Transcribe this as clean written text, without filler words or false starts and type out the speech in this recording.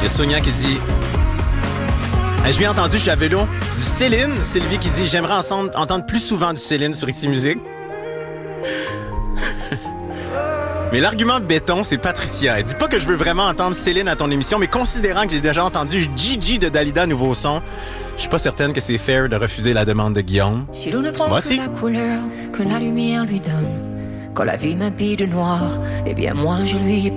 y a Sonia qui dit... je viens entendu, je suis à vélo. Du Céline. Sylvie qui dit, j'aimerais entendre plus souvent du Céline sur Ici Musique. Mais l'argument béton, c'est Patricia. Elle dit pas que je veux vraiment entendre Céline à ton émission, mais considérant que j'ai déjà entendu Gigi de Dalida Nouveau Son, je suis pas certaine que c'est fair de refuser la demande de Guillaume. Si l'on ne prend Voici. que la couleur que la lumière lui donne, quand la vie m'habille de noir, eh bien moi je lui